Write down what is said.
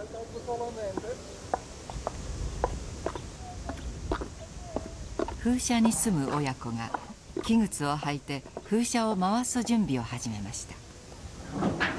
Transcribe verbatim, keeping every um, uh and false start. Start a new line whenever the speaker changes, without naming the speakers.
風車に住む親子が器具を履いて風車を回す準備を始めました。